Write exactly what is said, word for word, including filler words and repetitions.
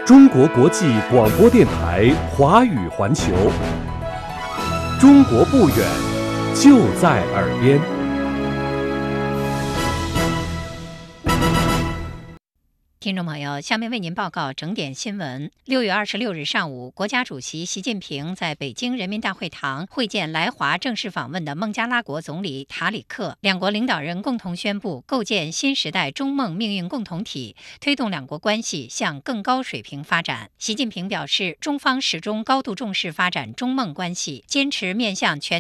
中国国际广播电台华语环球，中国不远，就在耳边。 听众朋友，下面为您报告整点新闻。六月二十六日上午，国家主席习近平在北京人民大会堂会见来华正式访问的孟加拉国总理塔里克，两国领导人共同宣布构建新时代中孟命运共同体，推动两国关系向更高水平发展。习近平表示，中方始终高度重视发展中孟关系，坚持面向全